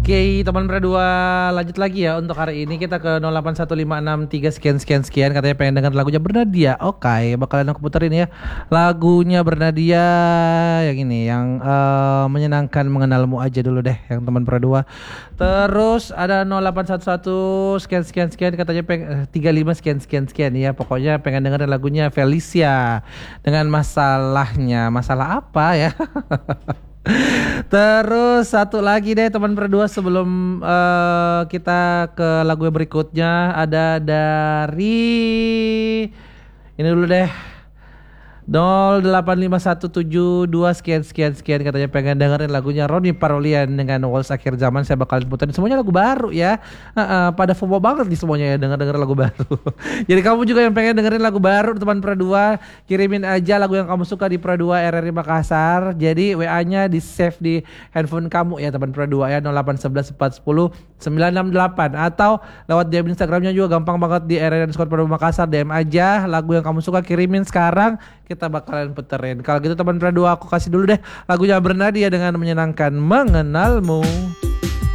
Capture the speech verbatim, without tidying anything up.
Oke, teman berdua lanjut lagi ya untuk hari ini kita ke nol delapan satu lima enam tiga sekian sekian sekian katanya pengen denger lagunya Bernadia. Oke, bakalan aku puterin ya. Lagunya Bernadia yang ini yang uh, menyenangkan mengenalmu aja dulu deh yang teman berdua. Terus ada nol delapan satu satu sekian sekian sekian katanya pengen tiga lima sekian sekian sekian ya. Pokoknya pengen dengerin lagunya Felicia dengan masalahnya. Masalah apa ya? Terus satu lagi deh teman berdua sebelum uh, kita ke lagu yang berikutnya ada dari ini dulu deh nol delapan lima satu tujuh dua sekian sekian sekian katanya pengen dengerin lagunya Ronnie Parolian dengan Waltz Akhir Zaman. Saya bakalan puterin semuanya lagu baru ya. uh, uh, pada FOMO banget nih semuanya ya denger-denger lagu baru. Jadi kamu juga yang pengen dengerin lagu baru teman Perdua, kirimin aja lagu yang kamu suka di Perdua R R I Makassar. Jadi W A-nya di save di handphone kamu ya teman Perdua ya nol delapan satu satu empat satu nol sembilan enam delapan atau lewat D M Instagramnya juga gampang banget di R R I underscore Perdua Makassar. D M aja lagu yang kamu suka, kirimin sekarang kita bakalan puterin. Kalau gitu teman Perdua aku kasih dulu deh lagunya Bernadia dengan menyenangkan mengenalmu.